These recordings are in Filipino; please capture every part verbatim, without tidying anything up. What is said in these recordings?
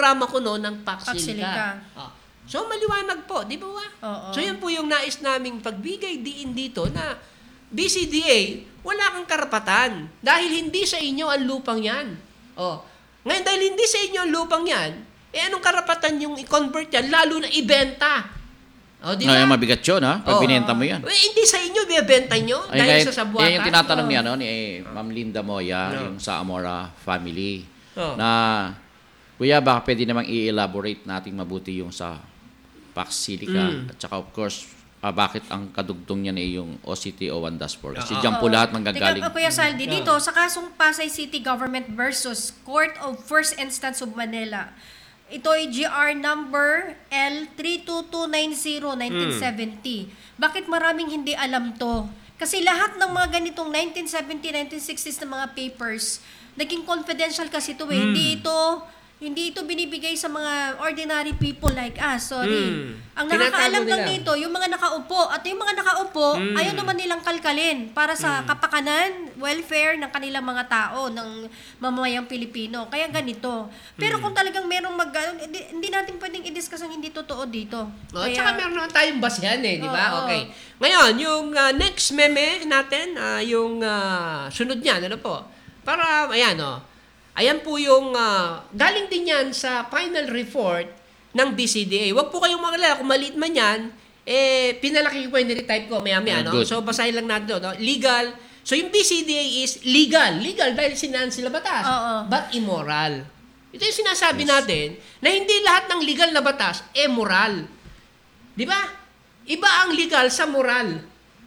programa ko noon ng Paxilica. Paxilica. Oh. So, maliwanag po, di ba? Oo. So, yan po yung nais naming pagbigay diin dito na B C D A, wala kang karapatan dahil hindi sa inyo ang lupang yan. Oh. Ngayon, dahil hindi sa inyo ang lupang yan, eh anong karapatan yung i-convert yan, lalo na ibenta? O, di ba? Ay, mabigat yun, ha? Pag Oo. binenta mo yan. Eh, hindi sa inyo, bibenta nyo Ay, dahil ngayon, sa sabuatan. yan yung tinatanong niya, no, ni eh, Ma'am Linda Moya, No. yung sa Amora family, Oh. na, kuya, baka pwede namang i-elaborate natin mabuti yung sa Paxilica, Mm. at saka, of course, ah, bakit ang kadugtong niya ay yung O C T O one dash four? Kasi Oo. dyan po lahat manggagaling. Teka, Kuya Saldi, dito, sa kasong Pasay City Government versus Court of First Instance of Manila, ito ay G R number L three two two nine zero nineteen seventy. Bakit maraming hindi alam to? Kasi lahat ng mga ganitong nineteen seventy, nineteen sixties na mga papers, naging confidential kasi ito eh. Hindi ito hindi ito binibigay sa mga ordinary people like us. Sorry. Mm. Ang Tinatago nakakaalam lang nila. dito, yung mga nakaupo. At yung mga nakaupo, Mm. ayaw naman nilang kalkalin para sa kapakanan, welfare ng kanilang mga tao, ng mamamayang Pilipino. Kaya ganito. Pero kung talagang merong mag... Hindi, hindi natin pwedeng i-discuss ang hindi totoo dito. Oh, Kaya, tsaka meron naman tayong basihan eh, di ba? Oo. Okay. Ngayon, yung uh, next meme natin, uh, yung uh, sunod niyan, ano po? Para, ayan o. Oh, ayan po yung, uh, galing din yan sa final report ng B C D A. Huwag po kayong magalala, kung maliit man yan, eh, pinalaki ko yung type ko, maya-maya, Yeah, no? good. So, basahin lang natin, no? Legal. So, yung B C D A is legal. Legal dahil sinaan sila batas. Oo. But immoral. Ito yung sinasabi natin na hindi lahat ng legal na batas eh moral. Di ba? Iba ang legal sa moral.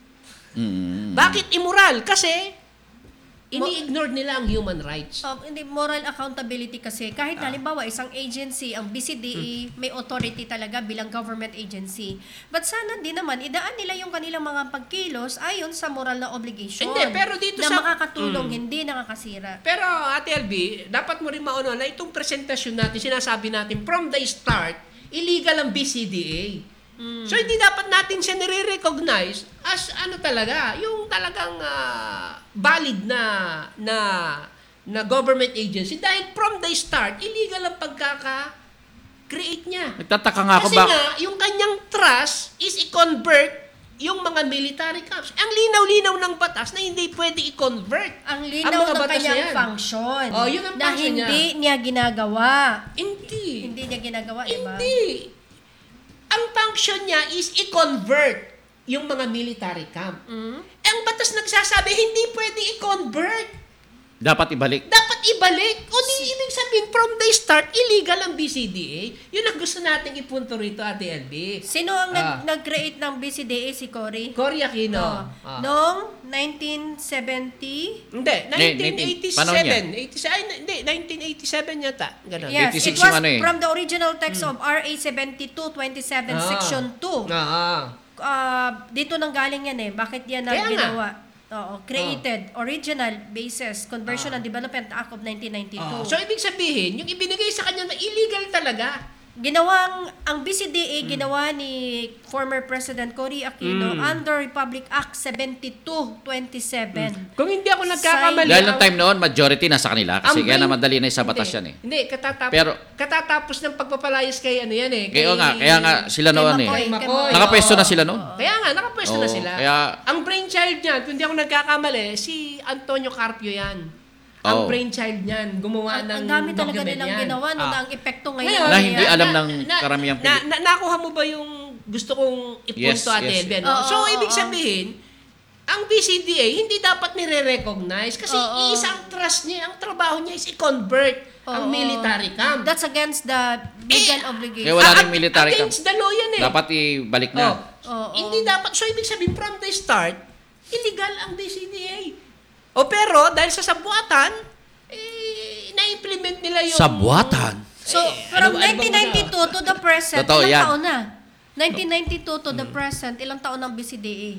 Mm. Bakit immoral? Kasi ini-ignore nila ang human rights. Um, hindi, moral accountability kasi. Kahit Ah. halimbawa, isang agency, ang B C D A, may authority talaga bilang government agency. But sana din naman, idaan nila yung kanilang mga pagkilos ayon sa moral na obligation. Hindi, pero dito na sa- makakatulong, Mm. hindi nakakasira. Pero, Ate L B, dapat mo rin mauno na itong presentasyon natin, sinasabi natin, from the start, illegal ang B C D A. So, hindi dapat natin siya nire-recognize as ano talaga, yung talagang ah, valid na, na, na government agency. Dahil from the start, illegal ang pagkaka-create niya. Nagtataka nga ako Kasi ba... nga, yung kanyang trust is i-convert yung mga military camps. Ang linaw-linaw ng batas na hindi pwede i-convert. Ang Ang linaw mga ng batas na kanyang yan. function. Oh, yun ang na function niya. hindi niya ginagawa. Hindi. Hindi niya ginagawa, diba? Hindi. Ang function niya is i-convert yung mga military camp. Mm? Ang batas nagsasabi, hindi pwede i-convert. Dapat ibalik. Dapat ibalik. O di ibig sabihin, from the start, illegal ang B C D A. Yun ang gusto nating ipunto rito, Ate L B. Sino ang Ah. nag- nag-create ng B C D A? Si Cory? Cory Aquino. Oh. Ah. Noong nineteen seventy? Hindi, nineteen eighty-seven. Paano niya? eighty-seven, ay, hindi, nineteen eighty-seven yata. Ganun. Yes, eighty-six it was yung ano eh. from the original text of R A seventy-two twenty-seven, Ah. Section two. Ah, Ah, dito nang galing yan eh. Bakit yan na Kaya nga. ginawa? Oo, created, original basis, Conversion Ah. and Development Act of nineteen ah. ninety-two. So, ibig sabihin, yung ibinigay sa kanya na illegal talaga. Ginawang, ang B C D A ginawa ni former President Cory Aquino Mm. under Republic Act seventy-two twenty-seven. Kung hindi ako nagkakamali. Dahil ng ang- time noon, majority nasa kanila. Kasi ang kaya brain- na madali na sa batas Hindi, yan eh. Hindi, katatapos, Pero- katatapos ng pagpapalayas kay ano yan eh. Kaya nga, kaya nga sila noon eh. Kay Kay Macoy. Macoy. Nakapwesto Oo. na sila noon. Kaya nga, nakapwesto na Oo, sila. kaya- Ang brainchild niyan, kung hindi ako nagkakamali, si Antonio Carpio yan. Ang Oo. brainchild niyan, gumawa Ang, ng ang dami talaga document nilang yan. ginawa no, Ah. na ang epekto ngayon. Ngayon, Na hindi yan. alam ng karamihang na, Pilip- na, nakuha mo ba yung gusto kong ipunto, Yes, Ate yes, Elvia, yes. no? Oo, So, oo, ibig oo. sabihin, ang B C D A hindi dapat nire-recognize kasi Oo. isang trust niya, ang trabaho niya is i-convert ang Oo. military camp. That's against the legal Eh, obligation. Kaya wala Ah, ring military camp. Against the law yan eh. Dapat ibalik Oh. na. Oo. Hindi dapat. So, ibig sabihin, from the start, illegal ang B C D A. O pero, dahil sa sabuatan, eh, na-implement nila yung... Sabuatan? So, Eh, from ano- ano bang nineteen ninety-two to the present, Totoo ilang yan. taon na? nineteen ninety-two to the present, ilang taon ng B C D A?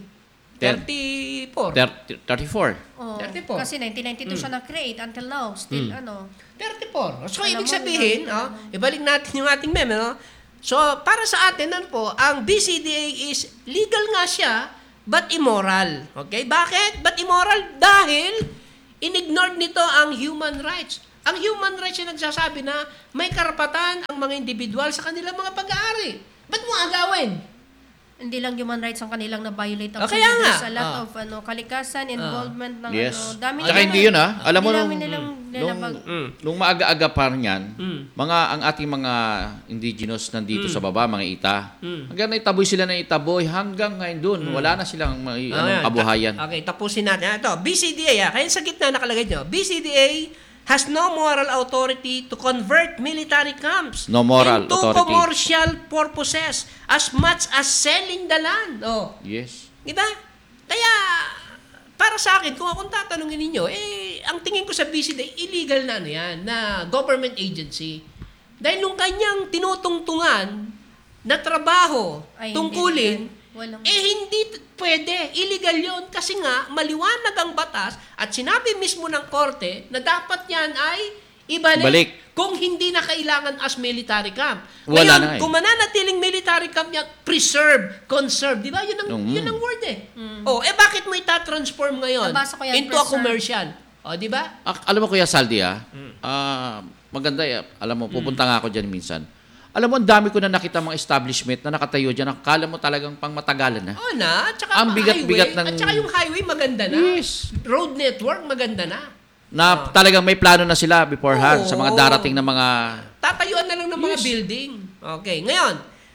thirty-four. thirty, thirty-four. Oh, thirty-four. Kasi nineteen ninety-two siya na-create until now. Still, ano. thirty-four. So, Alam ibig mo, sabihin, ilang- oh, ibalik natin yung ating meme, no? So, para sa atin, ano po, ang B C D A is legal nga siya, but immoral. Okay? Bakit? But immoral? Dahil inignored nito ang human rights. Ang human rights ay nagsasabi na may karapatan ang mga individual sa kanilang mga pag-aari. Ba't mo agawin? Hindi lang human rights ang kanilang na-violate. Ah, kaya nga. There's a lot Ah. of ano, kalikasan, involvement ng Yes. ano. Dami Tsaka nila- hindi yun, ah. Alam mo, Hindi nung, namin nilang nung, nilabag. Mm. nung maaga-aga pa niyan, Mm. mga, ang ating mga indigenous nandito Mm. sa baba, mga ita, Mm. hanggang naitaboy sila ng itaboy, hanggang ngayon doon, wala na silang may, Ah, anong yan. kabuhayan. Ta- Okay, tapusin natin. Ito, B C D A. Ah. Kaya sa gitna nakalagay nyo. B C D A has no moral authority to convert military camps No moral into authority. commercial purposes as much as selling the land. Oh. Yes. Diba? Kaya, para sa akin, kung akong tatanungin ninyo, eh, ang tingin ko sa B C D A, illegal na ano yan, na government agency. Dahil nung kanyang tinutungtungan na trabaho, Ay, tungkulin, hindi. Walang- eh hindi t- pwede. Illegal yon kasi nga, maliwanag ang batas at sinabi mismo ng korte na dapat yan ay ibalik Balik. kung hindi na kailangan as military camp. Wala Ngayon, na nga eh. kung mananatiling military camp yan, preserve, conserve, di ba? Yun ang, Mm. yun ang word eh. Oh, eh bakit mo ita-transform ngayon Nabasa ko yan, into a preserve. commercial? Oh, di ba? Ak- alam mo, Kuya Saldi, ah, Mm. ah, maganda, eh, alam mo, pupunta nga ako dyan minsan. Alam mo, ang dami ko na nakita mga establishment na nakatayo dyan. Akala mo talagang pang matagalan na. Oh na, at saka Ang mga bigat-bigat highway, ng- at saka yung highway maganda na. Yes. Road network maganda na. Na talagang may plano na sila beforehand Oo. sa mga darating na mga... Tatayuan na lang ng mga Yes. building. Okay, ngayon,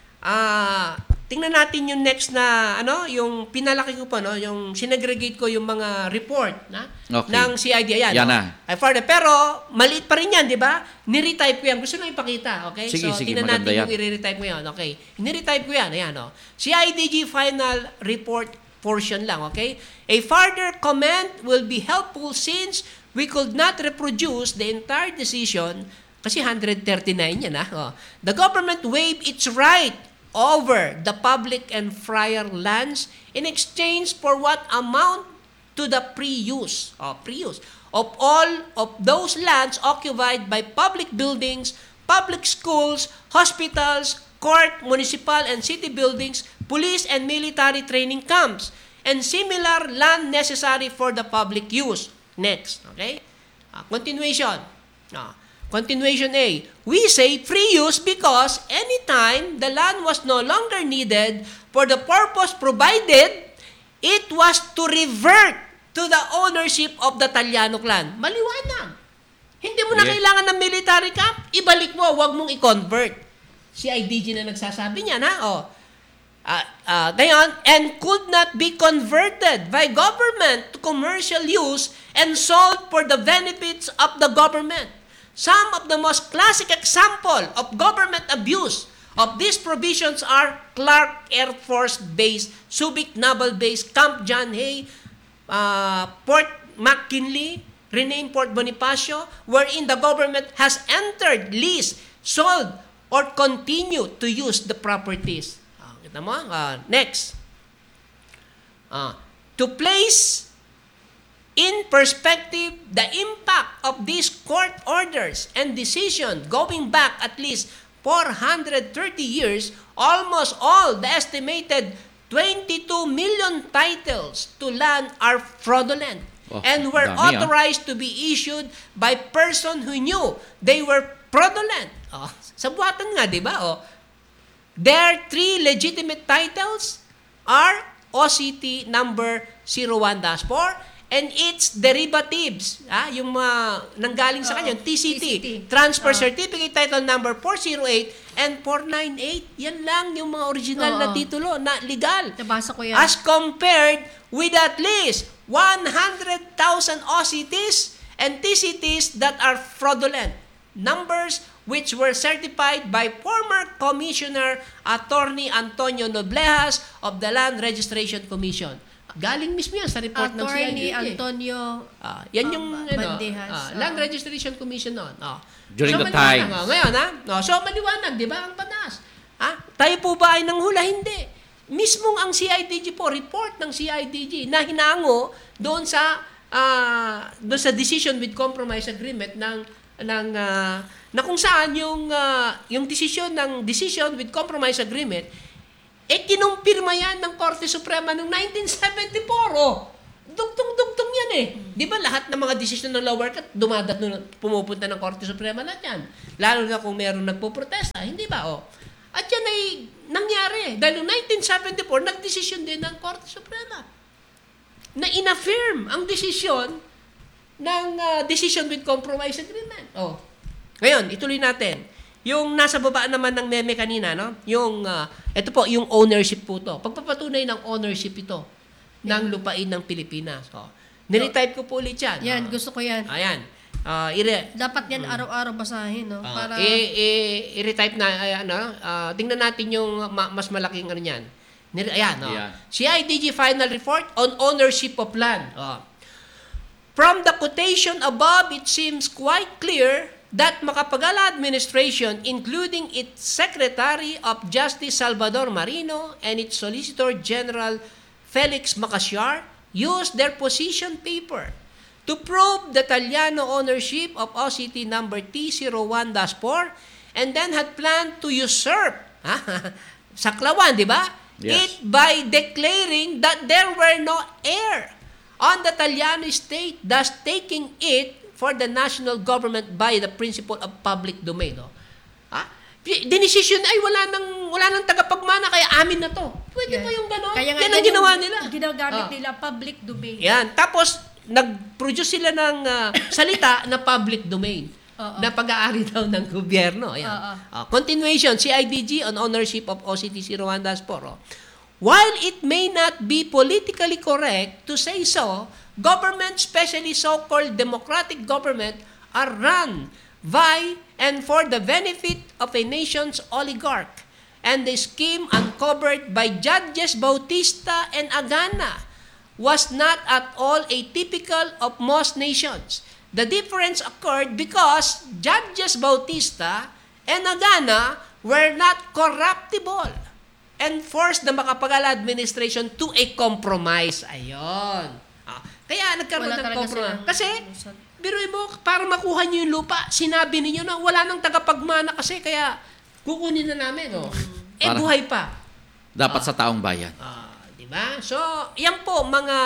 ah, tingnan natin yung next na ano, yung pinalaki ko pa no, yung sinegregate ko yung mga report na Okay. ng C I D. Ayan. Yan no? na. Ay, further, pero maliit pa rin yan, di ba? Ni-retype ko yan. Gusto nang ipakita, okay? Sige, so, sige, tingnan maganda natin yan. yung i-retype ko yan, okay? Ni-retype ko yan, ayan, no? C I D G final report portion lang, okay? A further comment will be helpful since we could not reproduce the entire decision kasi one hundred thirty-nine yan, ah. Oh. The government waived its right over the public and friar lands in exchange for what amount to the pre-use, oh, pre-use of all of those lands occupied by public buildings, public schools, hospitals, court, municipal and city buildings, police and military training camps, and similar land necessary for the public use. Next, okay? Uh, continuation. Uh, continuation A. We say free use because anytime the land was no longer needed for the purpose provided, it was to revert to the ownership of the Talyanok land. Maliwanag. Hindi mo na Yes. kailangan ng military camp, ibalik mo, huwag mong i-convert. C I D G na nagsasabi niyan, ha? O. Uh, uh, ngayon, and could not be converted by government to commercial use and sold for the benefits of the government. Some of the most classic example of government abuse of these provisions are Clark Air Force Base, Subic Naval Base, Camp John Hay, uh, Port McKinley, renamed Port Bonifacio, wherein the government has entered, leased, sold, or continued to use the properties. Ah, kita mo? Ah, next. Ah, to place in perspective the impact of these court orders and decision going back at least four hundred thirty years, almost all the estimated twenty-two million titles to land are fraudulent Oh, and were dami, ah. authorized to be issued by person who knew they were fraudulent. Oh, sa buhatan nga, di ba? Oh. Their three legitimate titles are O C T number zero one dash four and its derivatives, ah, yung mga nanggaling sa kanya, Oo, T C T, T C T. Transfer Oo. Certificate Title number four oh eight and four ninety-eight. Yan lang yung mga original na Oo. titulo na legal. Nabasa ko yan. As compared with at least one hundred thousand O C Ts and T C Ts that are fraudulent. Numbers which were certified by former Commissioner Attorney Antonio Noblejas of the Land Registration Commission. Galing mismo yan sa report ng C I D G. Attorney Antonio Ah, yan yung um, ano, Bandejas. ah, Oo. Land Registration Commission noon. Oh. During so, the maliwanag, time. oh, ngayon, ha? No, so, maliwanag, di ba, ang batas? Ha? Tayo po ba ay nanghula? Hindi. Mismong ang C I D G po, report ng C I D G na hinango doon sa ah, doon sa decision with compromise agreement ng ng ah, na kung saan yung ah, yung decision ng decision with compromise agreement eh kinumpirma yan ng Korte Suprema noong nineteen seventy-four. Oh. Dugtong-dugtong yan eh. Di ba lahat ng mga desisyon ng lower court, dumadat nun, pumupunta ng Korte Suprema lahat yan. Lalo na kung meron nagpo-protesta, hindi ba? Oh. At yan ay nangyari. Dahil noong nineteen seventy-four, nagdesisyon din ng Korte Suprema na inaffirm ang desisyon ng uh, decision with compromise agreement. Oh. Ngayon, ituloy natin. Yung nasa baba naman ng meme kanina, no? Yung, uh, ito po, yung ownership po to. Pagpapatunay ng ownership ito ng lupain ng Pilipinas. Oh. Niretype ko po ulit yan. Yan, Ah. gusto ko yan. Ayan. Uh, ire, Dapat yan araw-araw basahin, no? Ah, Para... i- i- i-retype na, ay, ano, ah, tingnan natin yung ma- mas malaking ano niyan. Nir- Ayan, oh. Yeah. C I D G Final Report on Ownership of Land. Oh. From the quotation above, it seems quite clear that Macapagal Administration, including its Secretary of Justice Salvador Marino and its Solicitor General Felix Macasyar, used their position paper to prove the Taliano ownership of O C T number T zero one dash four and then had planned to usurp, saklawan, di ba? Yes. It by declaring that there were no heir on the Taliano estate, thus taking it for the national government by the principle of public domain. No? Ha? Dinesisyon ay wala nang wala nang tagapagmana kaya amin na to. Pwede Yes. ba yung gano'n? Kaya nga, Yan ang yan ginawa yung nila. Ginagamit Ah. nila, public domain. Yan. Tapos, nag-produce sila ng ah, salita na public domain. Oo. Na pag-aari daw ng gobyerno. Ayan. Oo. Ah, continuation, C I D G on ownership of O C T zero one dash four. Oh. While it may not be politically correct to say so, government, especially so-called democratic government, are run by and for the benefit of a nation's oligarch. And the scheme uncovered by Judges Bautista and Agana was not at all atypical of most nations. The difference occurred because Judges Bautista and Agana were not corruptible and forced the Macapagal administration to a compromise. Ayon. Ah, kaya nagkaroon Wala ng talaga compromise. silang Kasi, lusot. biruin mo, para makuha nyo yung lupa, sinabi ninyo na wala nang tagapagmana kasi kaya kukunin na namin. Oh. Eh, Para- buhay pa. Dapat sa taong bayan. Ah, di ba? So, yan po mga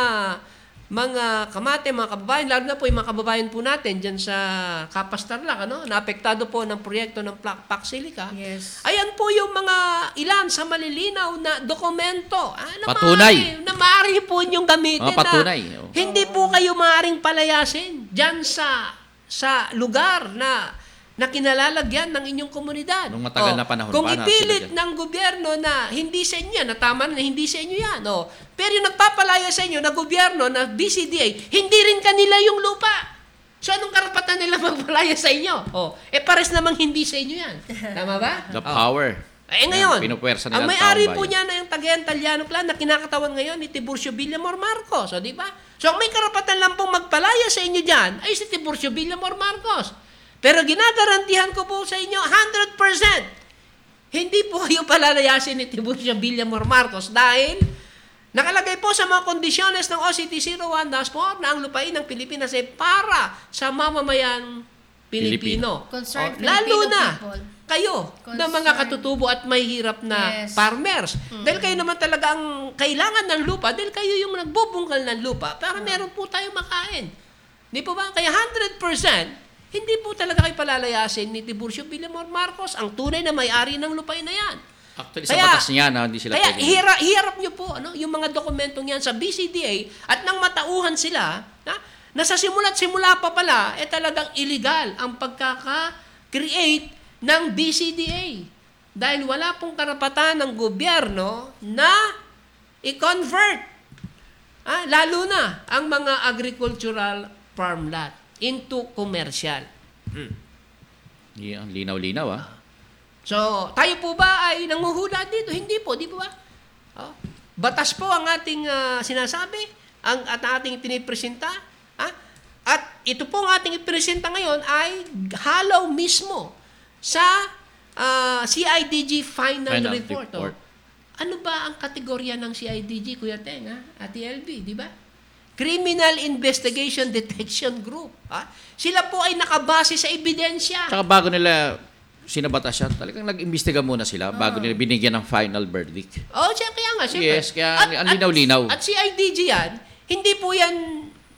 mga kamate, mga kababayan, lalo na po yung mga kababayan po natin dyan sa Kapas Tarlac, ano, naapektado po ng proyekto ng Plac Pac Silica. Yes. Ayan po yung mga ilan sa malilinaw na dokumento. Ah, na Patunay. Maaari, na maaari po inyong gamitin Oh, patunay. na Oh. hindi po kayo maaaring palayasin dyan sa sa lugar na na kinalalagyan ng inyong komunidad. Nung matagal na panahon Kung pa na ipilit sila dyan. ng gobyerno na hindi sa inyo yan, na tama na hindi sa inyo yan. Oh. Pero yung nagpapalaya sa inyo na gobyerno, na B C D A, hindi rin kanila yung lupa. So anong karapatan nila magpalaya sa inyo? Oh. Eh pares namang hindi sa inyo yan. Tama ba? The Oh. power. Eh ngayon, Yan, pinupwersa nila ang ang may-ari taong po bayan. niya na yung Cagayan Taliano Clan na kinakatawan ngayon ni Tiburcio Villamor Marcos. O, di ba? So, ang may karapatan lang pong magpalaya sa inyo dyan ay si Tiburcio Villamor Marcos. Pero ginagarantihan ko po sa inyo, one hundred percent, hindi po kayo palalayasin ni Tiburcio Villamor Marcos dahil nakalagay po sa mga kondisyones ng O C T zero one dash four na ang lupain ng Pilipinas ay para sa mamamayan Pilipino. Concerned O, lalo Filipino na people. kayo na mga Concerned. katutubo at may hirap na Yes. farmers. Dahil kayo naman talaga ang kailangan ng lupa, dahil kayo yung nagbubungkal ng lupa para meron po tayo makain. Di po ba? Kaya one hundred percent, hindi po talaga kayo palalayasin ni Tiburcio Villamor Marcos, ang tunay na may-ari ng lupain na yan. Actually, sa Kaya- batas niya, na, hindi sila Kaya pwede. hira, hiharap nyo po ano, yung mga dokumentong yan sa B C D A at nang matauhan sila na, na sa simula't simula pa pala, eh talagang illegal ang pagkaka-create ng B C D A. Dahil wala pong karapatan ng gobyerno na i-convert, ah, lalo na ang mga agricultural farmland into commercial. Yeah, linaw-linaw ah. So, tayo po ba ay nanguhula dito? Hindi po, di po ba? Oh. Batas po ang ating ah, sinasabi, ang at ating pinipresenta. Ah? At ito po ang ating ipresenta ngayon ay halaw mismo sa ah, C I D G Final, Final Report. Report. Oh. Ano ba ang kategorya ng C I D G, Kuya Teng, ha? Ate L B, di ba? Criminal Investigation Detection Group. Ha? Sila po ay nakabase sa ebidensya. Tsaka bago nila sinabatas siya, talagang nag-imbestiga muna sila bago nila binigyan ng final verdict. Oh, siya kaya nga, siyempre. Yes, kaya ang linaw-linaw. At, at C I D G yan, hindi po yan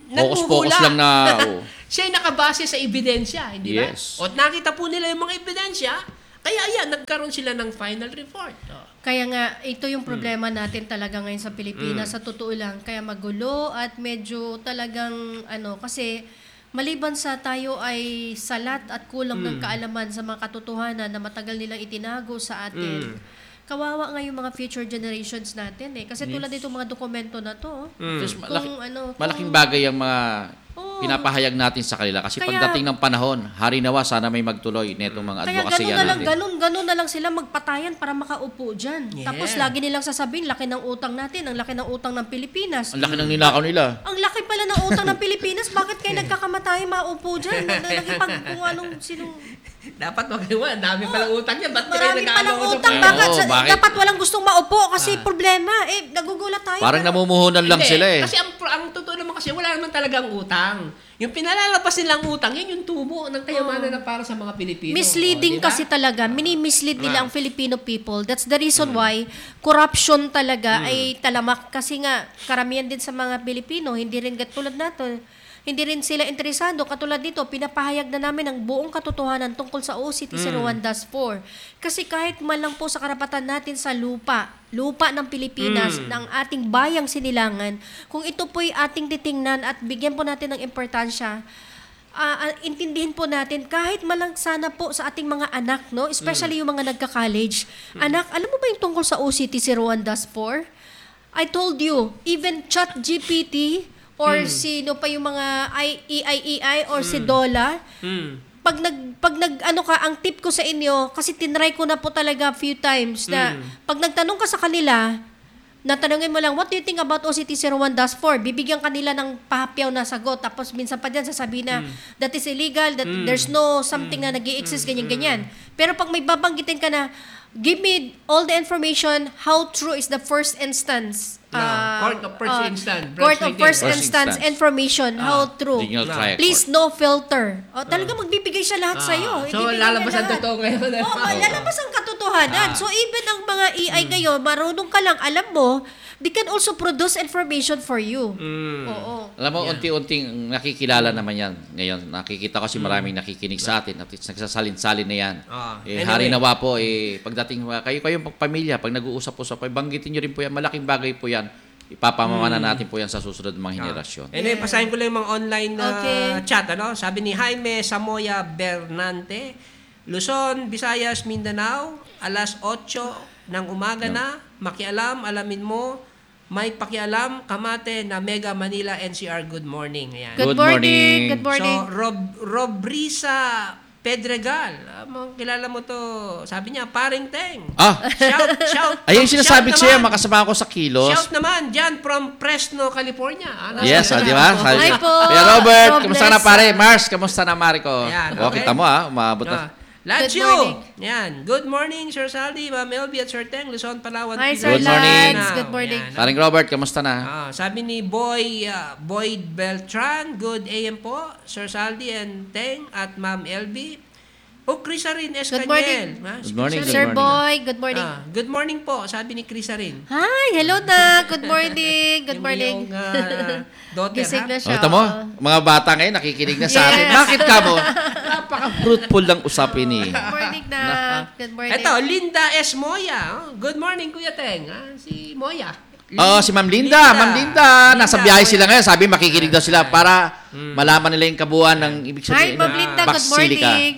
Focus-focus naghuhula. lang na, oh. Siya ay nakabase sa ebidensya, hindi ba? Yes. O nakita po nila yung mga ebidensya, kaya yan, nagkaroon sila ng final report. Oh. Kaya nga, ito yung problema natin talaga ngayon sa Pilipinas. Sa totoo lang, kaya magulo at medyo talagang, ano, kasi maliban sa tayo ay salat at kulang ng kaalaman sa mga katotohanan na matagal nilang itinago sa atin, kawawa nga yung mga future generations natin eh. Kasi tulad dito mga dokumento na to, Tapos kung malaki, ano, kung- malaking bagay ang mga Oo. pinapahayag natin sa kanila. Kasi Kaya- pagdating ng panahon, hari nawa, sana may magtuloy netong mga Kaya advokasya ganun na lang, natin. ganun, ganun na lang sila magpatayan para makaupo dyan. Yeah. Tapos lagi nilang sasabihin, laki ng utang natin, ang laki ng utang ng Pilipinas. Ang laki ng ninakaw nila. Ang laki pala ng utang ng Pilipinas, bakit kayo nagkakamatay maupo dyan? Nagipag kung anong sinong... Dapat magawa, ang dami palang utang niya. Ba't Marami kayo palang nag-aalaw utang, na- bakit? Oo, Sa- bakit? Dapat walang gustong maupo kasi problema. Eh, nagugulat tayo. Parang Pero- namumuhunan lang Hindi, sila eh. Kasi ang, ang totoo naman kasi, wala naman talagang utang. Yung pinalalabas nilang utang, yan yung tubo ng kayamanan na para sa mga Pilipino. Misleading O, di ba? kasi talaga, mini-mislead nila Ah. ang Filipino people. That's the reason why corruption talaga ay talamak. Kasi nga, karamihan din sa mga Pilipino, hindi rin katulad nato, hindi rin sila interesado. Katulad dito, pinapahayag na namin ang buong katotohanan tungkol sa O C T zero one dash four. Kasi kahit man lang po sa karapatan natin sa lupa, lupa ng Pilipinas, ng ating bayang sinilangan, kung ito po'y ating titingnan at bigyan po natin ng importansya, Ah, ah, intindihin po natin kahit malang sana po sa ating mga anak, no, especially yung mga nagka-college. Anak, alam mo ba yung tungkol sa O C T zero one dash four? I told you, even ChatGPT or sino pa yung mga I- E I E I or si Dola, Hmm. pag nag pag nag ano ka, ang tip ko sa inyo, kasi tinry ko na po talaga few times na pag nagtanong ka sa kanila, natanungin mo lang, what do you think about O C T zero one dash four? Bibigyan kanila ng pahapyaw na sagot. Tapos minsan pa dyan sasabihin na, that is illegal, that there's no something na nag exist ganyan-ganyan. Pero pag may babanggitin ka na, give me all the information, how true is the first instance? No, ah, court of first ah, instance, Court of Branch first First instance instance. information, how true? Hindi nyo try. Please, no filter. O, talaga magbibigay siya lahat sa'yo. Ah, so, Ibibigay lalabas niya ang lahat. totoo ngayon. Oo, oh, lalabas ang katotohanan. Ah. So, even ang mga A I ngayon, marunong ka lang, alam mo, they can also produce information for you. Hmm. Oo. Alam mo, unti-unting nakikilala naman yan. Ngayon, nakikita ko kasi maraming nakikinig sa atin at nagsasalin-salin na yan. Ah, eh, anyway. hari nawa po, eh, pagdating, kayo kayong pamilya, pag nag-uusap-usap, eh, banggitin nyo rin po yan, malaking bagay po yan. Ipapamamana natin po yan sa susunod ng mga henerasyon. Anyway, pasahin ko lang yung mga online na Okay. chat. Ano? Sabi ni Jaime Samoya Bernante, Luzon, Visayas, Mindanao, alas otso ng umaga na, makialam, alamin mo, may pakialam, kamate na Mega Manila N C R, good morning. Ayan. Good, Good morning. morning. Good morning. So, Rob, Robrisa Pedregal, ah, mga kilala mo to, sabi niya, paring Teng. Ah! Shout, shout. Ayun yung sinasabi ko shout sa'yo, naman. makasama ako sa kilos. Shout naman, dyan from Fresno, California. Ah, nasa- Yes, ah, di ba? Sabi, Hi po. Kuya Robert, God kamusta bless. na pare? Mars, kamusta na Mari ko? Ayan, O, okay. kita mo ah, umabot Ah, na. Lazio. Good morning. Yan. Good morning, Sir Saldi, Ma'am Elby at Sir Teng, Luzon, Palawan. Hi, P- Sir Good morning. Lance. Good morning. Yan. Paring Robert, kamusta na? Ah, sabi ni Boy ah, Boyd Beltran, good A M po, Sir Saldi and Teng at Ma'am Elby. O Crisarin morning. Escanyel. Ah, Good morning, Crisarin. Sir morning. Boy, good morning. Ah, good morning po, sabi ni Crisarin. Hi, hello na. Good morning. Good Yung morning. iyong, ah, daughter, Gising na ha? siya. O, kita mo, oo. mga bata ngayon nakikinig na sa atin. Yes. Bakit ka mo? Napaka-fruitful lang usapin eh. Good morning na. Good morning. Ito, Linda S. Moya. Oh, good morning, Kuya Teng. Ah, si Moya. Oo, si Ma'am Linda. Ma'am Linda. Nasa biyahe sila ngayon. Sabi makikinig daw sila para malaman nila yung kabuuan ng ibig Hi, sabihin. Ma'am ng Linda. Good Basilica. morning.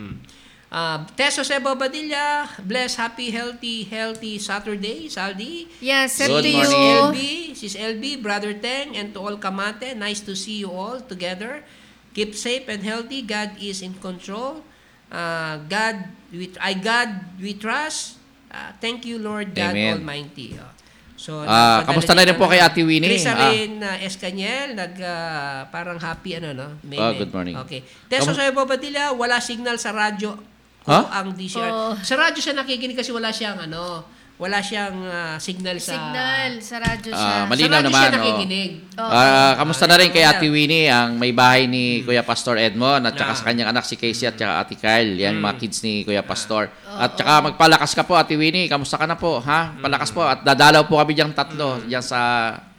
Uh, Teso Sebo Badilla, bless, happy, healthy, healthy Saturday, Saldi. Yes, same Good to morning. you. L B, Sis L B, Brother Teng, and to all Kamate, nice to see you all together. Keep safe and healthy. God is in control. Uh, God, we, I God, we trust. Uh, thank you, Lord God Amen. Almighty. Uh, so, Ah, nagpadala kamusta din na rin po ng- kay Ate Winnie? Crisarin uh, Escanyel, nag, uh, parang happy, ano, no? May, Ah, may- good morning. Okay. Teso Kamu- Sebo Badilla, wala signal sa radyo ko Huh? ang D C R. Oh. Sa radyo siya nakikinig kasi wala siyang ano, wala siyang ah, signal sa Signal sa radyo siya. Ah, Sa malinaw radyo naman. siya oh. nakikinig. Ah, kamusta na rin kay Ah, Ate Winnie, ang may bahay ni Kuya Pastor Edmond at saka Ah. sa kanyang anak si Casey at saka Ate Kyle. Yan yung mga kids ni Kuya Pastor. At saka magpalakas ka po, Ate Winnie. Kamusta ka na po, ha? Palakas po. At dadalaw po kami diyang tatlo, diyan sa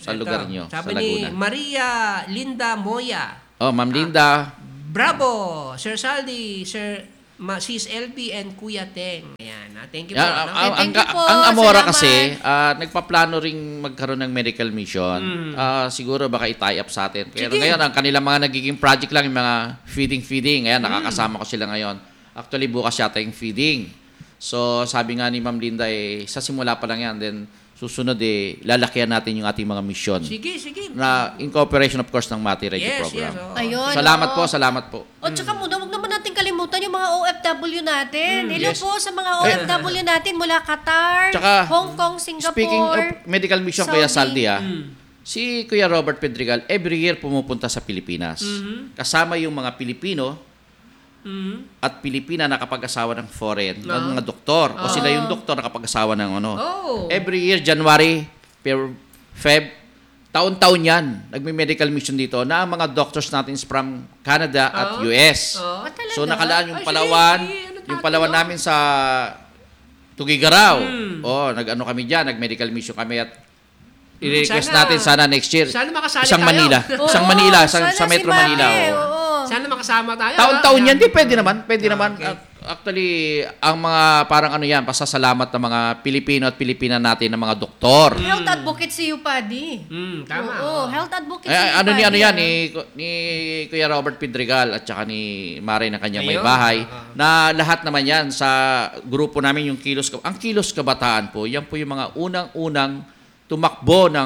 sa Ito, lugar nyo, sa sabi ni Laguna. Maria Linda Moya. Oh, Ma'am Linda, Bravo, Sir Saldi, Sir Ma, Sis L B and Kuya Teng. Ayan, ah, thank you po. yan, ano? ang, ang, Thank you po, ang Amora salamat. kasi, ah, nagpaplano ring magkaroon ng medical mission. Ah, siguro baka i-tie up sa atin. Pero Sige. ngayon, ang kanilang mga nagiging project lang, yung mga feeding-feeding. Ayan, nakakasama ko sila ngayon. Actually, bukas yata yung feeding. So, sabi nga ni Ma'am Linda, eh, sa simula pa lang yan. Then, susunod, eh, lalakihan natin yung ating mga mission. Sige, sige. Na in cooperation, of course, ng Mati Radio Yes, Program. yes. Oh. Ayun. Salamat oo. po, salamat po. O tsaka muna, huwag naman natin kalimutan yung mga O F W natin. Hello yes. po sa mga O F W natin mula Qatar, Tsaka, Hong Kong, Singapore. Speaking of medical mission, Kuya Saudi. Saldi, ah, si Kuya Robert Pedregal, every year pumupunta sa Pilipinas. Kasama yung mga Pilipino Mhm. at Pilipina nakapag-asawa ng foreign, ng mga doktor. O sila yung doktor nakapag-asawa ng ano. Oh. Every year, January, Feb, taon-taon yan, nagme-medical mission dito na ang mga doctors natin is from Canada at Oh. U S. Oh. Ah, talaga? So nakalaan yung Ay, Palawan, sige, sige. Ano yung tayo, Palawan no? namin sa Tugigaraw. Oh, nag-ano kami diyan, nag-medical mission kami at i-request Sana- natin sana next year. sana makasali isang tayo. Manila, Oo, isang Manila, sa, sana sa Metro si Mate, Manila. oh. oo. Sana makasama tayo. Taon-taon ah. yan, di pwede naman, pwede Ah, naman. okay. Ac- Actually, ang mga parang ano yan, pasasalamat ng mga Pilipino at Pilipina natin ng mga doktor. Health advocate si Upadi. Hmm, tama. Oo, health advocate Eh, si ano ni Upadi, ano yan ah. ni ni Kuya Robert Pedregal at saka ni Mare na kanyang may Ayun. bahay Ah. na lahat naman yan sa grupo namin yung Kilos Kab- ang Kilos Kabataan po yan po yung mga unang-unang tumakbo ng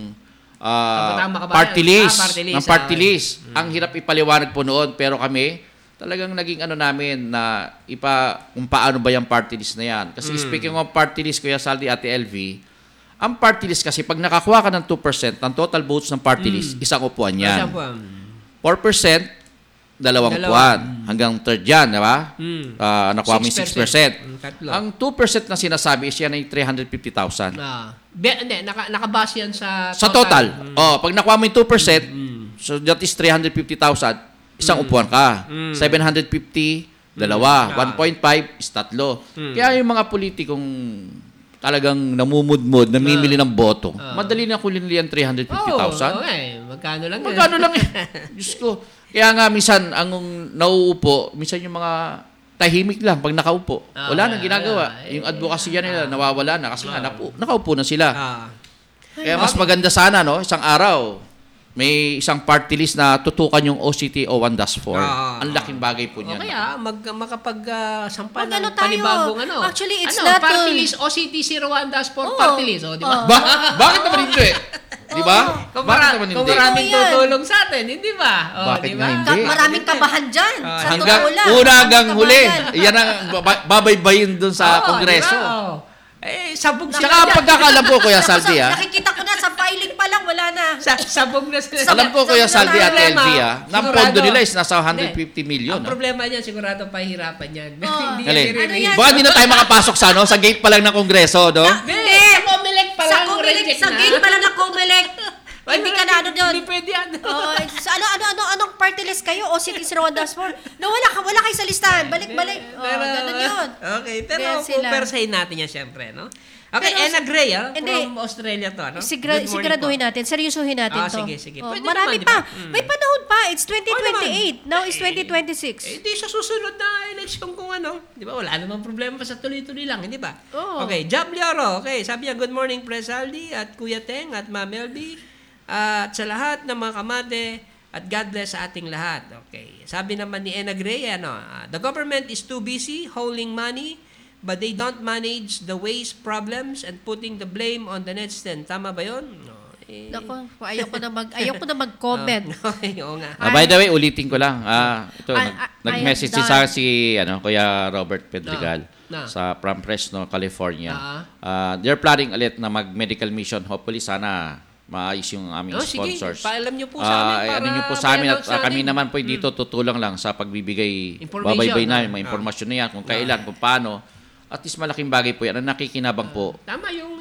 ah, Kabataan Makabayan. party list, Ah, party list, ng party ah, list. Ang hirap ipaliwanag po noon pero kami talagang naging ano namin na ipa kung paano ba yung party list na yan. Kasi speaking of party list, Kuya Saldi, Ate L V, ang party list kasi pag nakakuha ka ng two percent ng total votes ng party list, isang upuan yan. Ayan po, um, four percent, dalawang Dalawa. upuan. Hanggang third yan, di ba? Mm. Ah, nakuha mo yung six percent. Mm, tatlo. Ang two percent na sinasabi is yan ay three hundred fifty thousand. Ah, be, hindi, naka, nakabase yan sa Sa total. Mm. Oh, pag nakuha mo yung two percent, so that is three hundred fifty thousand, isang upuan ka. seven hundred fifty, dalawa. Ah. one point five is tatlo. Kaya yung mga politikong talagang namumudmod, namimili ng boto, madali na kulin yan three hundred fifty thousand. Oh, okay. Magkano lang yan? Magkano lang eh. Diyos ko. Kaya nga, minsan, ang nauupo, minsan yung mga tahimik lang pag nakaupo. Ah, Wala nang wala, ginagawa. wala. Yung advocacy nila, nawawala na kasi nga, napu, nakaupo na sila. Ah. Kaya mas maganda sana, no? Isang araw, may isang party list na tutukan yung O C T O one dash four. Ah. Ang laking bagay po O niyan. kaya, mag, makapag-sampa Mag-ano ng tayo? panibagong ano. Actually, it's ano, not party to- list, O C T zero one dash four Oo. party list. O, di ba? Oo. Ba- bakit naman hindi? Di ba? Kung, Bakit mara- naman kung hindi? maraming Oo, yan. tutulong sa atin, hindi ba? O, Bakit di nga ba? hindi? Ka- maraming kabahan dyan. Ah, sa Hanggang totoo lang. una Maraming hanggang huli. kabahan. Yan ang baba- babaybayin dun sa Oo, Kongreso. di ba? O. Eh, sabog sila Tsaka dyan. pagkakalam ko, Kuya Tapos, Saldi, ah. nakikita ko na sa filing pa lang, wala na. Sa, sabog na sila. Alam ko, Kuya Sa- sa- Saldi at L problema, V, ah, na ang sigurado. pondo nila is nasa one hundred fifty million. Ang ah. problema niyan, sigurado pahirapan yan. Oo. Hindi Alin? yan Ano yan? Baka hindi na tayo makapasok sa, ano, sa gate pa lang ng Kongreso, no? Hindi, sa Comelec pa Sa lang Comelec, reject sa na. gate pa lang ng Comelec. Hindi ka na ano doon. Hindi pwede yan. Oo, sa ano ano ano anong party list kayo o City zero one dash four? No, wala ka wala kayo sa listahan. Balik-balik. Oh, Pero, ganun 'yun. Okay, pero Ganyan sila. pupersahin natin yan siyempre, no? Okay, Pero- Ena Gray, ah, Hindi. from Australia to, no? Sigra- Good morning siguraduhin po. natin, seryosohin natin Ah, to. sige, sige. Oh, Pwede marami naman, di pa. ba? Mm. May panahon pa. It's twenty twenty-eight. Oo Now naman. it's twenty twenty-six. Eh, di sa susunod na election kung ano. Di ba? Wala namang problema pa sa tuloy-tuloy lang, hindi ba? Oo. Okay, Job Lioro. Okay, sabi niya, good morning, Pres Aldi, at Kuya Teng, at Ma'am Elby, at sa lahat ng mga kamate, at God bless sa ating lahat. Okay. Sabi naman ni Ena Gray, ano, ah, the government is too busy holding money, but they don't manage the waste problems and putting the blame on the netizen. Tama ba yun? No. Eh, Nako, ayoko na mag ayoko na mag-comment. okay, oo nga. Ah, by the way, ulitin ko lang. Ah, ito, I- nag- I- I nag-message have si sa done. si ano, Kuya Robert Pedregal Na. Na. sa from Fresno, California. Ah. Ah, they're planning ulit na mag-medical mission. Hopefully, sana maayos yung aming Oh, sige. sponsors. Paalam niyo po sa Ah, amin eh, para ano niyo po sa amin at ma-announce ah, kami natin. naman po dito tutulong lang sa pagbibigay, Information, babaybay na ah. yung mga impormasyon na yan, kung kailan, kung paano. At least malaking bagay po yan. Ang nakikinabang po. Tama, yung,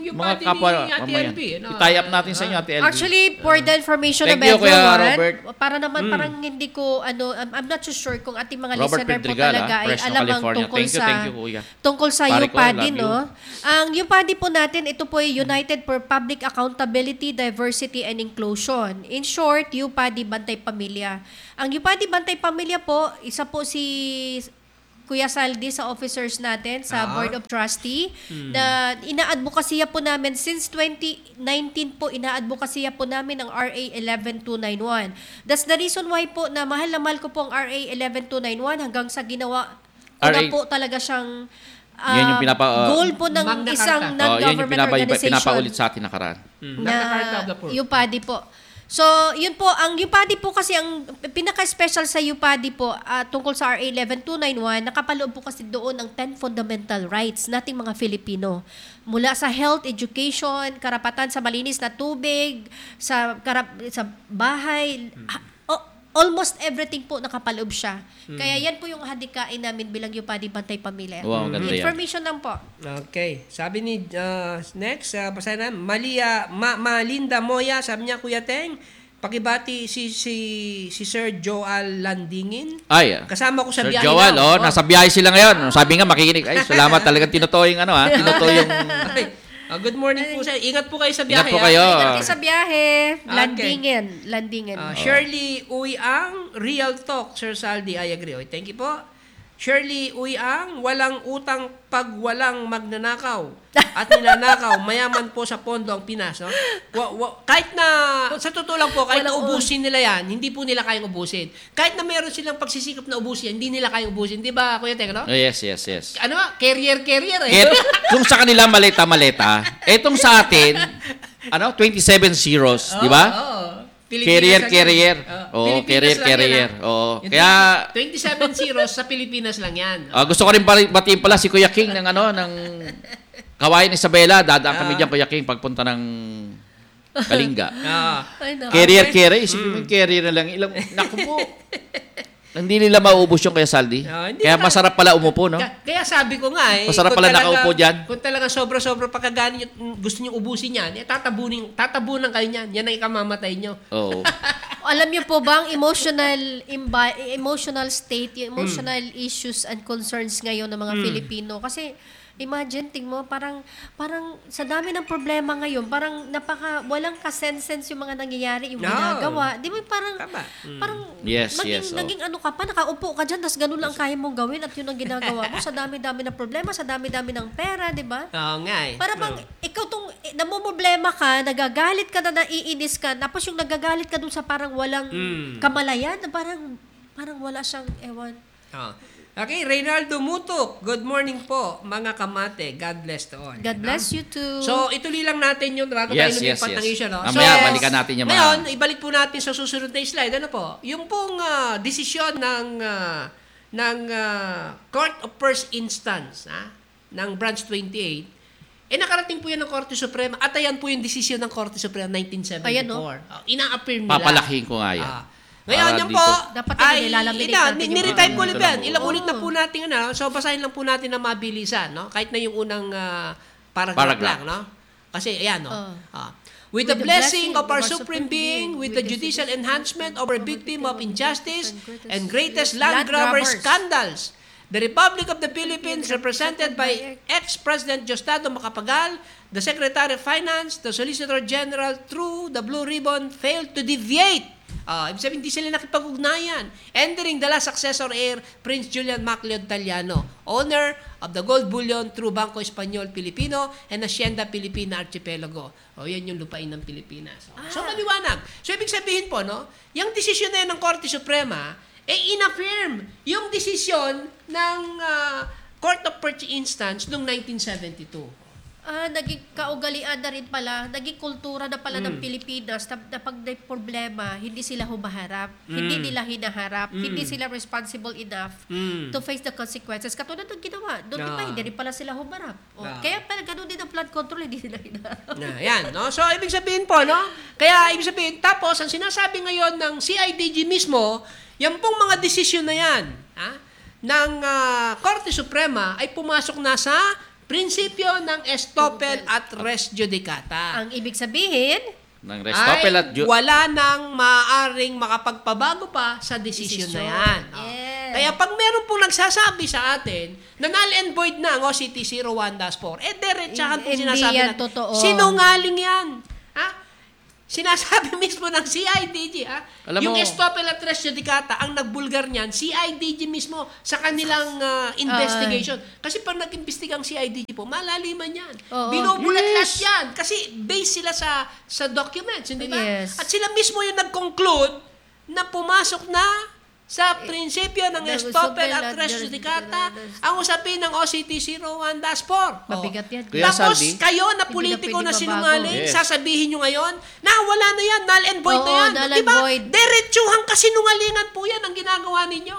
yung Mga party kapwa, ni Ate mamaya. L V. Ano, I-tie up natin sa inyo, Ate L V. Actually, for the information Thank of you, Kuya everyone, Robert. para naman parang hindi ko, ano, I'm, I'm not so sure kung ating mga Robert listener Pedregal, po talaga ah, ay Fresno, alam ang California. tungkol Thank you, sa, thank you, Kuya. tungkol sa Pare ko, UPADI, love no? Ang UPADI po natin, ito po ay United for Public Accountability, Diversity, and Inclusion. In short, UPADI Bantay Pamilya. Ang UPADI Bantay Pamilya po, isa po si Kuya Saldi sa officers natin sa Ah. Board of Trustee na inaadvokasya po namin since twenty nineteen po inaadvokasya po namin ang R A eleven two ninety-one. That's the reason why po na mahal na mahal ko po ang R A eleven two ninety-one hanggang sa ginawa ko na R A po talaga siyang ah, Yan yung pinapa- uh, goal po ng Magna isang Carta. Oh, yan yung non-government pinapa, organization pinapaulit sa atin nakaraan. Mm. Magna Carta of the na Poor. UPADI po. So, yun po, ang UPADI po kasi, ang pinaka-special sa UPADI po, ah, tungkol sa R A eleven two ninety-one, nakapaloob po kasi doon ang ten fundamental rights nating mga Filipino. Mula sa health, education, karapatan sa malinis na tubig, sa, karap, sa bahay, ha- o- almost everything po nakapaloob siya. Kaya yan po yung hadikain namin bilang UPADI Bantay Pamilya. Wow, ang ganda yan. Information lang po. Okay. Sabi ni, uh, next, uh, basahin na, Malia, Ma, Malinda Moya, sabi niya, Kuya Teng, pakibati si, si, si Sir Joel Landingin. Ay, ah. Kasama ko sa Sir biyahe Joel, daw. oh, nasa biyahe sila ngayon. Sabi nga, makikinig. Ay, salamat talagang tinuto yung ano, ha? Tinuto yung... Ay, uh, good morning po sa Ingat po kayo sa Ingat biyahe. po ah. kayo. Ingat kayo sa biyahe. Okay. Landingin. Landingin. Uh, Shirley Uyang, Real Talk, Sir Saldi, I agree. Oy, thank you po. Shirley Uyang, walang utang pag walang magnanakaw at ninanakaw, mayaman po sa pondo ang Pinas. No? Wa, wa, kahit na, sa totoo lang po, kahit na Walang- ubusin nila yan, hindi po nila kayang ubusin. Kahit na meron silang pagsisikap na ubusin, hindi nila kayang ubusin. Di ba, Kuya Tek, no? Oh, yes, yes, yes. Ano, carrier, carrier eh. Kaya, kung sa kanila maleta-maleta, etong sa atin, ano, twenty-seven zeros, di ba? Oo, oo. Carrier, Pilipinas lang carrier. yan. Oo, Oo, Pilipinas carrier, lang yan, carrier. ah. Oo. Yung Kaya- twenty-seven zeros sa Pilipinas lang yan. Ah, gusto ko rin bari- batiin pala si Kuya King ng ano, ng Kawayan Isabela. Dadaan kami diyan, Kuya King, pagpunta ng Kalinga. Ah. Ay, naku. Carrier, carrier. Isipin mo yung carrier na lang. Ilang, naku po. Hindi nila mauubos yung Kuya Saldi. Ah, hindi Kaya naman. masarap pala umupo, no? Ka- Kaya sabi ko nga eh. Masarap kung pala talaga- nakaupo dyan. Kung talaga sobra-sobra pagkaganin nyo, gusto nyo ubusin yan, eh, tatabunin, tatabunan kayo niyan. Yan ang ikamamatay nyo. Oo. Alam niyo po ba ang emotional imba- emotional state, yung emotional issues and concerns ngayon ng mga Filipino? Kasi imagine, ting mo, parang, parang sa dami ng problema ngayon, parang napaka, walang kasensense yung mga nangyayari, yung No. ginagawa. Di ba parang, Tama. parang, Yes, naging, yes, oh. naging ano ka pa, nakaupo ka dyan, tapos ganun lang kaya mong gawin at yun ang ginagawa mo sa dami-dami ng problema, sa dami-dami ng pera, di ba? Oo nga eh. Para bang, ikaw tong, eh, namumblema ka, nagagalit ka na, naiinis ka, tapos yung nagagalit ka dun sa parang walang Mm. kamalayan, na parang, parang wala siyang ewan. Oh. Okay, Reynaldo Mutok. Good morning po, mga kamate. God bless to all. God bless you too. So, ituloy lang natin yun bago Yes, tayo yes, lumipat yes. ng issue. No? Mamaya, balikan natin yung mga- Ngayon, ibalik po natin sa susunod na slide. Ano po? Yung pong ah, desisyon ng ah, ng ah, Court of First Instance ah, ng Branch twenty-eight, eh nakarating po yan ng Korte Suprema at ayan po yung desisyon ng Korte Suprema nineteen seventy-four. Ayan, Oh, ina-affirm nila. Papalakihin ko nga yan. Ah. Ngayon, Para yan dito. po, Dapat ay, yun, nilalaminate ina, natin ni- yung niretype mga- ko ulit yan. Ilang Oo. ulit na po natin, ano, so basahin lang po natin na mabilisan, no? Kahit na yung unang ah, paragraph, Paragraph. lang, no? Kasi, ayan, no? Oh. Ah. With the blessing of our supreme being, with the judicial enhancement of our victim of injustice and greatest land grabber scandals, the Republic of the Philippines, represented by ex-President Diosdado Macapagal, the Secretary of Finance, the Solicitor General, through the Blue Ribbon, failed to deviate. Uh, ibig sabihin, hindi sila nakipag-ugnayan. Entering the last successor heir, Prince Julian Macleod Taliano, owner of the gold bullion through Bangko Espanyol Filipino and Hacienda Filipina Archipelago. O, yan yung lupain ng Pilipinas. O, So, maliwanag. So, ibig sabihin po, no, yung desisyon na yan ng Korte Suprema, eh, inaffirm yung desisyon ng ah, Court of First Instance noong nineteen seventy-two. Ah, naging kaugalian na rin pala, naging kultura na pala Hmm. ng Pilipinas na, na pag may problema, hindi sila humaharap, hindi nila hinaharap, hindi sila responsible enough Mm. to face the consequences. Katulad ng ginawa, doon di ba, Ah. hindi rin pala sila humarap. O, Ah. Kaya pala ganun din ang flood control, hindi sila hinaharap. Na, yan, no? So, ibig sabihin po, no? Kaya, ibig sabihin, tapos, ang sinasabi ngayon ng C I D G mismo, yan pong mga desisyon na yan, ha? ng ah, Korte Suprema ay pumasok na sa prinsipyo ng estoppel at res judicata. Ang ibig sabihin, Ng Restopel at ay Ju- wala nang maaaring makapagpabago pa sa desisyon na yan. Oh. Yes. Kaya pag meron pong nagsasabi sa atin na null and void na ang O C T zero one dash four, eh diretsahan po Hindi sinasabi yan natin. totoo. Sinungaling yan. Ha? Sinasabi mismo ng C I D G, ha? Alam Yung mo- estoppel at res judicata, ang nagbulgar niyan, C I D G mismo sa kanilang ah, investigation. Kasi pag nag-imbestiga ang C I D G po, malaliman yan. Oo. Binubulat-las yan. Kasi based sila sa sa documents, hindi ba? Yes. At sila mismo yung nag-conclude na pumasok na sa prinsipyo ng Ng estoppel estoppel at at res res judicata judicata. ang usapin ng O C T zero one dash four. Mabigat yan. Kuya Tapos Saldi? kayo na Hindi politiko na na pwede sinungaling, mabago. Yes. sasabihin nyo ngayon na wala na yan, null and void Oo, na yan. null and Diba? void. Diretsuhang kasinungalingan po yan ang ginagawa ninyo.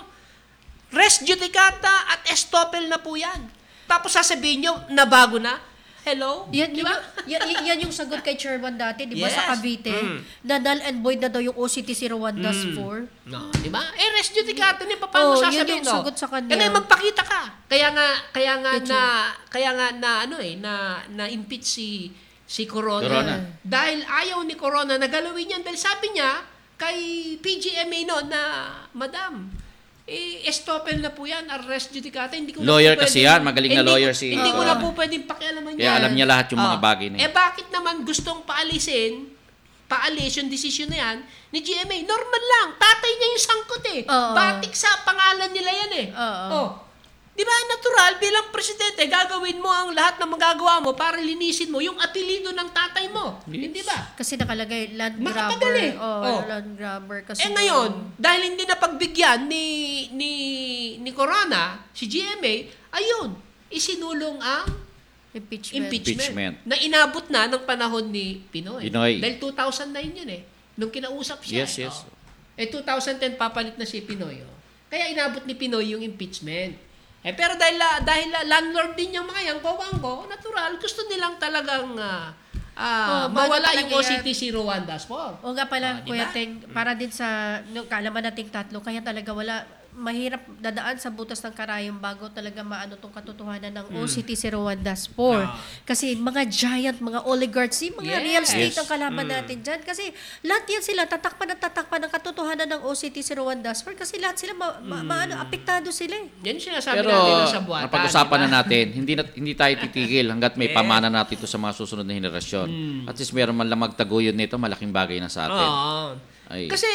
Res judicata at estoppel na po yan. Tapos sasabihin nyo, nabago na. Hello? Yan, Di yan, ba? yan, yan, yan yung sagot kay Chairman dati, di ba, Yes. sa Cavite, Mm. na null and void na daw yung O C T zero one dash four. No, di ba? Eh, res judicata niya, paano Oo, yun sasabihin? yung no? sagot sa kanya. Kaya magpakita ka. Kaya nga, kaya nga Yes, na, kaya nga na, ano eh, na, na-impeach si, si Corona. Corona. Dahil ayaw ni Corona na galawin yan. Dahil sabi niya, kay P G M A noon na, Madam, eh, estoppel na po yan, arrest judicata. Hindi ko na Lawyer po kasi pwedeng- yan, magaling na hindi lawyer ko, si Hindi ko na Corona. po pwedeng pakialaman yan. Kaya alam niya lahat yung mga Oh. bagay na Eh yan. bakit naman gustong paalisin, paalis yung desisyon na yan ni G M A? Normal lang. Tatay niya yung sangkot eh. Oo. Batik sa pangalan nila yan eh. Oo. Oh. Di ba natural bilang presidente, gagawin mo ang lahat ng magagawa mo para linisin mo yung apelido ng tatay mo. Hindi ba? Kasi nakalagay land Makatagal grabber. eh. Oh, Oh. land grabber. Kasi Eh ngayon, dahil hindi na pagbigyan ni ni ni Corona, si G M A, ayun, isinulong ang impeachment. impeachment, Impeachment. na inabot na ng panahon ni Pinoy. Pinoy. Dahil two thousand nine yun eh. Nung kinausap siya. Yes, eh, yes. oh. Eh two thousand ten papalit na si Pinoy. Oh. Kaya inabot ni Pinoy yung impeachment. Eh pero dahil la- dahil la- landlord din yung mga yan, kawanggo, natural, gusto nilang talagang ah, ah, Oh, bago mawala talaga yung O C T yan. zero one dash four. O nga Ah, pala, di Kuya ba? Teng, para din sa no, kaalaman nating tatlo, kaya talaga wala, mahirap dadaan sa butas ng karayom bago talaga maano tong katotohanan ng O C T zero one dash four. Ah. Kasi mga giant, mga oligarchs, yung mga Yes. real estate Yes. ang kalaban natin dyan. Kasi lahat yan sila, tatakpan at tatakpan ng katotohanan ng O C T zero one dash four kasi lahat sila, ma, ma, maano, apektado sila eh. Yan yung sinasabi Pero natin ng sabuatan. napag-usapan di ba? na natin, hindi na, hindi tayo titigil hanggat may Eh. pamana natin ito sa mga susunod na henerasyon. At least meron man lang magtaguyod nito, malaking bagay na sa atin. Oo. Ay. Kasi,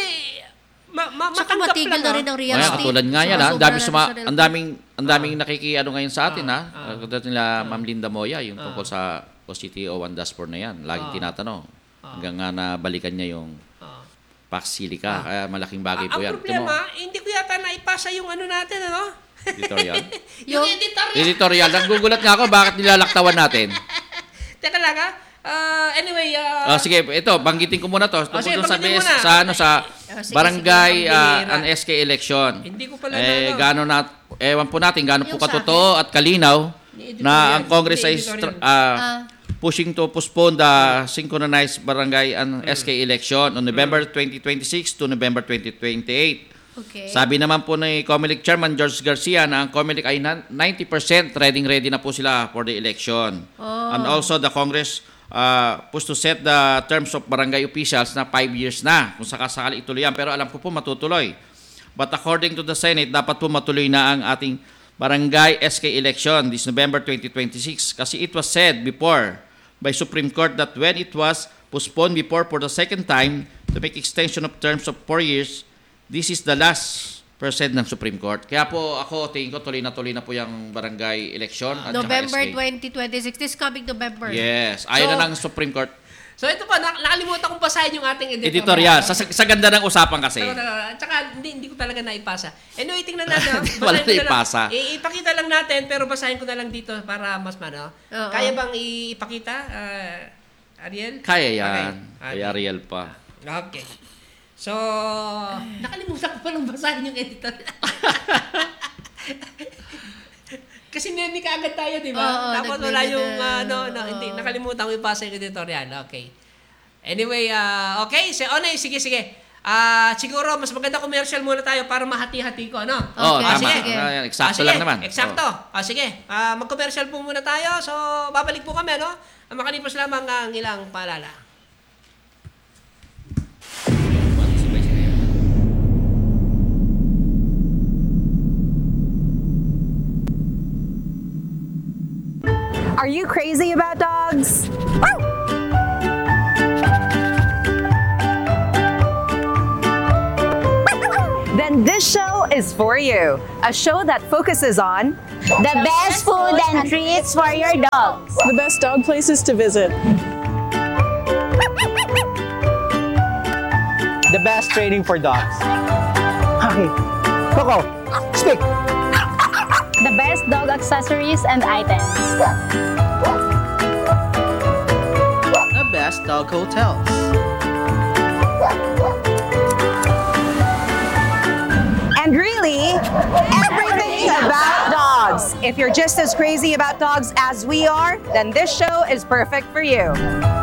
ma, ma, Saka matanggap matigil lang, na ah. rin ang real Kaya estate. katulad nga yan, Saka ha? ang sobra daming, na suma, sa real ang daming, ang daming nakikiano ngayon sa atin, ha? Ah. Katulad nila Ma'am Linda Moya, yung tungkol sa O C T zero one dash four na yan. Laging Ah. tinatanong. Hanggang nga nabalikan niya yung Ah. Pax Silica. Kaya malaking bagay Ah, po ang yan. problema, hindi ko yata naipasa yung ano natin, ano? Editorial. yung Yung- editorial. Editorial. Nagugulat nga ako, bakit nilalaktawan natin? Teka lang, ha? Ah, anyway, ah, Oh, sige, ito, banggitin ko muna to. Tungkol sige, dun sa, banggitin mo B S, na. sa, ano, sa Ah, sige, barangay sige, ah, pambihira. and S K election. Hindi ko pala eh, na- gaano na, ewan po natin, gaano po Yung sa katotoo at kalinaw Ni editorial, na ang Congress ni ay editorial. str- ah, Ah. pushing to postpone the synchronized barangay and Mm. S K election on November twenty twenty-six to November twenty twenty-eight. Okay. Sabi naman po ni Comelec Chairman George Garcia na ang Comelec ay nan- ninety percent ready ready na po sila for the election. Oh. And also the Congress uh, pushed to set the terms of barangay officials na five years na kung sakasakali ituloy yan. Pero alam ko po matutuloy. But according to the Senate, dapat po matuloy na ang ating barangay S K election this November twenty twenty-six kasi it was said before by Supreme Court that when it was postponed before for the second time to make extension of terms of four years, this is the last percent ng Supreme Court. Kaya po ako, tingin ko tuloy na tuloy na po yung barangay election at saka November S K. twenty twenty-six, this coming November. Yes, ayaw So, na ng Supreme Court. So ito pa, nak- nakalimutan kong basahin yung ating editorial. Editorial. Sa, sa ganda ng usapan kasi. Teka, teka, At saka, hindi, hindi ko talaga naipasa. Anyway, tingnan natin. Hindi Basahin wala ko na lang. naipasa. I- ipakita lang natin, pero basahin ko na lang dito para mas mano. Oo. Kaya bang ipakita, ah, Ariel? Kaya yan. Okay. Kay Ariel pa. Okay. So, nakalimutan ko palang basahin yung editorial. Kasi meme ka agad tayo, di ba? Oo, Tapos nag-meme wala yung, na. ano, no, hindi, nakalimutan ko ipasa yung editorial. Okay. Anyway, ah, okay, so, oh, no, sige, sige. Ah, siguro mas maganda commercial muna tayo para mahati-hati ko, ano? Oo, Okay, Ah, tama. sige. Ah, yan, eksakto Ah, sige, lang naman. Eksakto. Ah, sige. Ah, mag-commercial po muna tayo. So, babalik po kami, no? Ah, Makalipas lamang ang ilang paalala. Are you crazy about dogs? Then this show is for you. A show that focuses on The best food and treats for your dogs. The best dog places to visit. The best training for dogs. Okay. Coco, speak. The best dog accessories and items. The best dog hotels. And really, everything about dogs. If you're just as crazy about dogs as we are, then this show is perfect for you.